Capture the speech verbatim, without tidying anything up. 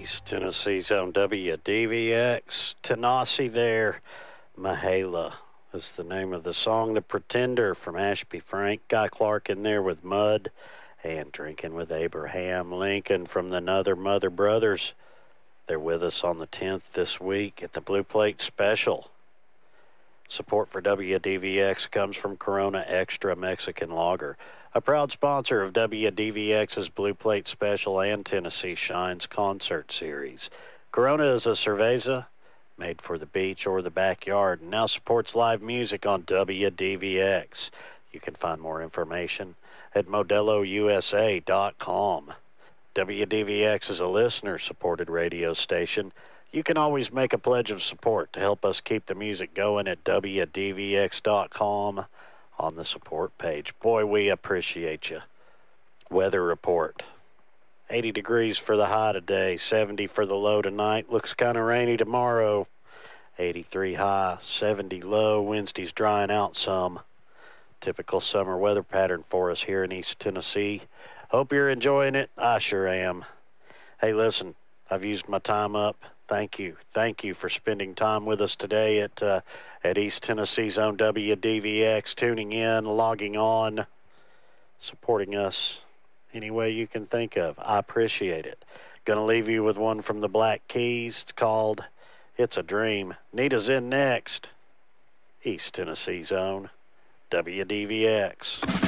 East Tennessee's own W D V X. Tanasi there. Mahala is the name of the song. The Pretender from Ashby Frank. Guy Clark in there with Mud. And Drinking with Abraham Lincoln from the Another Mother Brothers. They're with us on the tenth this week at the Blue Plate Special. Support for W D V X comes from Corona Extra Mexican Lager, a proud sponsor of W D V X's Blue Plate Special and Tennessee Shines concert series. Corona is a cerveza made for the beach or the backyard and now supports live music on W D V X. You can find more information at modelo u s a dot com. W D V X is a listener-supported radio station. You can always make a pledge of support to help us keep the music going at w d v x dot com on the support page. Boy, we appreciate you. Weather report. eighty degrees for the high today, seventy for the low tonight. Looks kind of rainy tomorrow. eighty-three high, seventy low. Wednesday's drying out some. Typical summer weather pattern for us here in East Tennessee. Hope you're enjoying it. I sure am. Hey, listen, I've used my time up. Thank you. Thank you for spending time with us today at uh, at East Tennessee's own W D V X, tuning in, logging on, supporting us any way you can think of. I appreciate it. Going to leave you with one from the Black Keys. It's called It's a Dream. Nita's in next. East Tennessee's own W D V X.